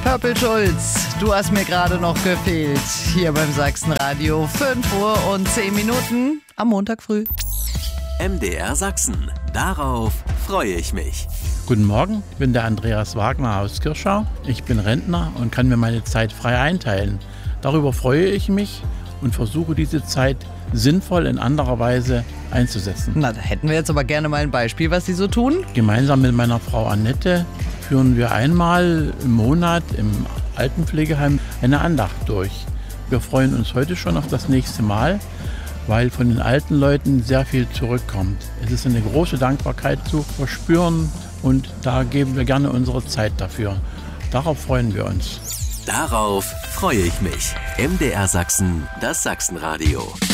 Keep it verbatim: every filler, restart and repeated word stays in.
Purple-Schulz, du hast mir gerade noch gefehlt. Hier beim Sachsenradio, fünf Uhr und zehn Minuten am Montag früh. M D R Sachsen. Darauf freue ich mich. Guten Morgen, ich bin der Andreas Wagner aus Kirschau. Ich bin Rentner und kann mir meine Zeit frei einteilen. Darüber freue ich mich und versuche diese Zeit sinnvoll in anderer Weise einzusetzen. Na, da hätten wir jetzt aber gerne mal ein Beispiel, was Sie so tun. Gemeinsam mit meiner Frau Annette führen wir einmal im Monat im Altenpflegeheim eine Andacht durch. Wir freuen uns heute schon auf das nächste Mal, weil von den alten Leuten sehr viel zurückkommt. Es ist eine große Dankbarkeit zu verspüren und da geben wir gerne unsere Zeit dafür. Darauf freuen wir uns. Darauf freue ich mich. M D R Sachsen, das Sachsenradio.